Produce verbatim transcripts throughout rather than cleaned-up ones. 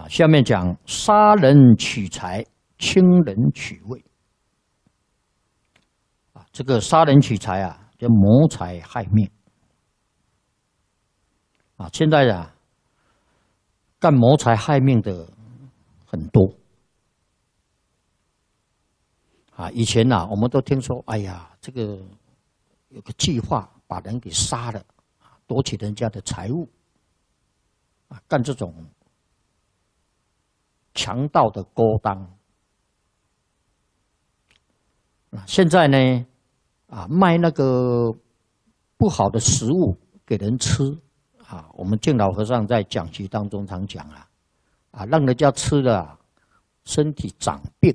啊，下面讲杀人取财，轻人取位。啊，这个杀人取财啊，叫谋财害命。啊，现在啊，干谋财害命的很多。啊，以前呐、啊，我们都听说，哎呀，这个有个计划把人给杀了，夺取人家的财物，啊，干这种强盗的勾当。啊，现在呢，啊，卖那个不好的食物给人吃，啊，我们净老和尚在讲集当中常讲啊，啊，让人家吃了、啊、身体长病。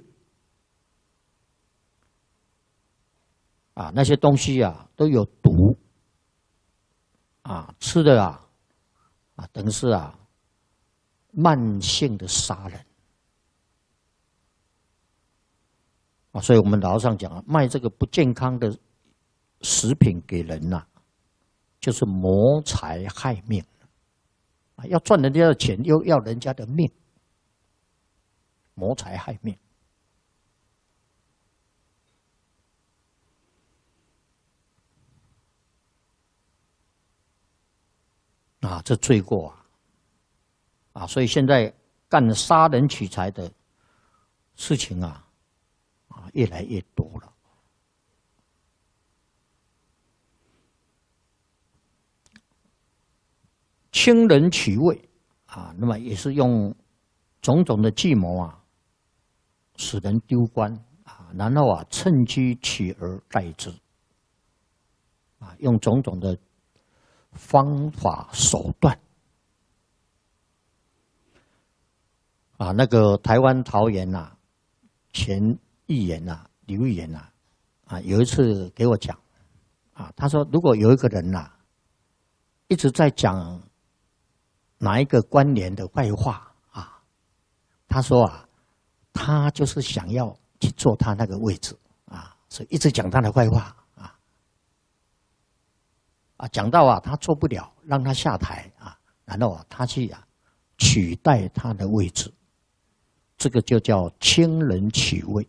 啊，那些东西啊都有毒，啊，吃的啊，啊，等于是啊，慢性的杀人，啊，所以我们老和尚讲啊，卖这个不健康的食品给人呐、啊，就是谋财害命，啊，要赚人家的钱，又要人家的命，谋财害命。啊，这罪过啊！啊，所以现在干杀人取财的事情啊，啊，越来越多了。轻人取位啊，那么也是用种种的计谋啊，使人丢官啊，然后啊，趁机取而代之啊，用种种的方法手段啊，那个台湾桃园呐、啊，前议员呐、啊，刘议员呐，啊，有一次给我讲，啊，他说如果有一个人呐、啊，一直在讲哪一个官员的坏话啊，他说啊，他就是想要去坐他那个位置啊，所以一直讲他的坏话。啊，讲到啊，他做不了，让他下台啊，然后啊，他去啊取代他的位置，这个就叫轻人取位。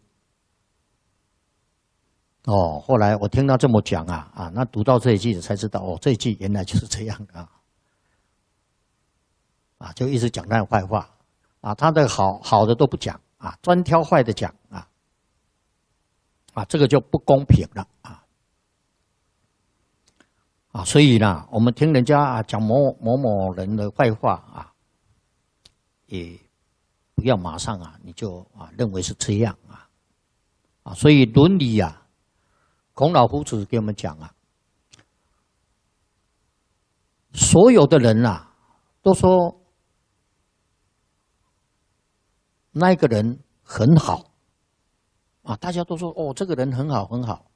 哦，后来我听到这么讲啊，啊，那读到这一句才知道，哦，这一句原来就是这样的啊，啊，就一直讲他的坏话，啊，他的好好的都不讲啊，专挑坏的讲啊，啊，这个就不公平了啊。啊，所以呢，我们听人家啊讲某某某人的坏话啊，也不要马上啊，你就啊认为是这样啊，啊，所以伦理啊，孔老夫子给我们讲啊，所有的人啊都说那一个人很好，啊，大家都说哦，这个人很好很好。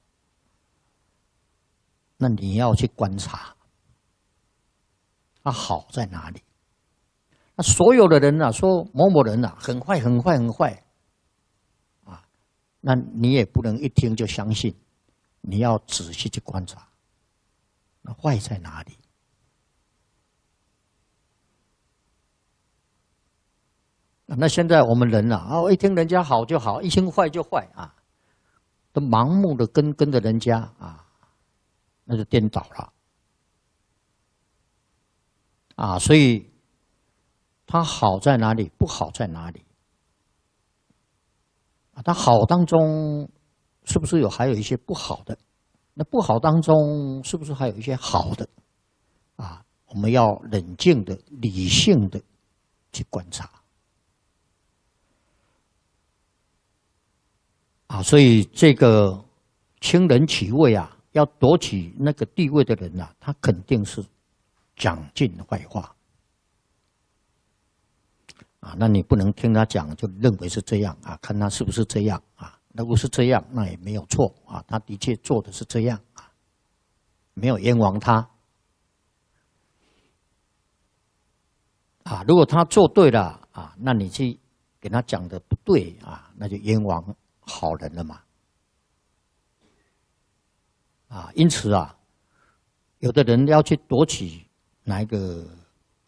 那你要去观察，他好在哪里？那所有的人啊，说某某人啊很坏、很坏、很坏，啊，那你也不能一听就相信，你要仔细去观察，那坏在哪里？那现在我们人啊，哦，一听人家好就好，一听坏就坏啊，都盲目的跟跟着人家啊。那就颠倒了啊！所以它好在哪里，不好在哪里啊？它好当中是不是有还有一些不好的？那不好当中是不是还有一些好的？啊，我们要冷静的、理性的去观察啊！所以这个轻人取位啊。要夺取那个地位的人呐、啊，他肯定是讲尽坏话啊。那你不能听他讲就认为是这样啊，看他是不是这样啊。如果是这样，那也没有错啊，他的确做的是这样啊，没有冤枉他啊。如果他做对了啊，那你去给他讲的不对啊，那就冤枉好人了嘛。啊，因此啊，有的人要去夺取哪一个